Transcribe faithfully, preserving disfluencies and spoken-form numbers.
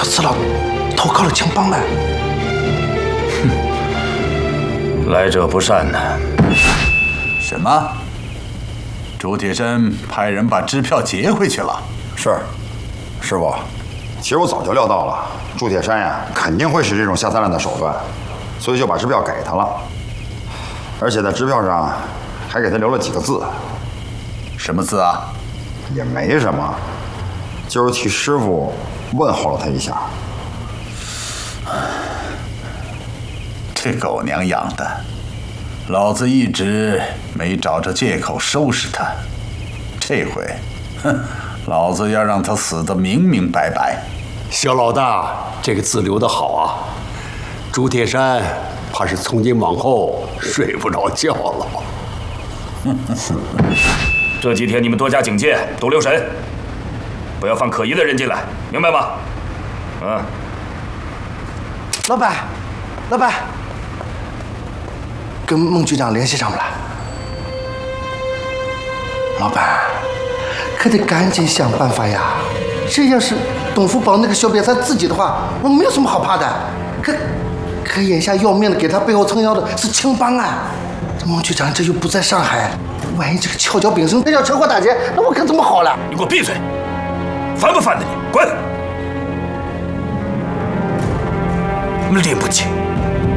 小次郎投靠了青帮们。 哼，来者不善呐！ 什么？朱铁山派人把支票劫回去了？ 是，师傅。其实我早就料到了，朱铁山呀肯定会使这种下三滥的手段，所以就把支票给他了。而且在支票上还给他留了几个字。 什么字啊？ 也没什么，就是替师傅问候了他一下。 这狗娘养的，老子一直没找着借口收拾他。这回，哼，老子要让他死得明明白白。 小老大，这个字留得好啊！朱铁山怕是从今往后睡不着觉了。 这几天你们多加警戒，多留神，不要放可疑的人进来，明白吗？嗯。 老板，老板，跟孟局长联系上了。老板，可得赶紧想办法呀！这要是董福宝那个小瘪三自己的话，我没有什么好怕的。可可眼下要命的给他背后撑腰的是青帮啊！这孟局长这又不在上海，万一这个翘脚丙生他要车祸打劫，那我可怎么好了？ 你给我闭嘴！烦不烦的你？滚！你们拎不起。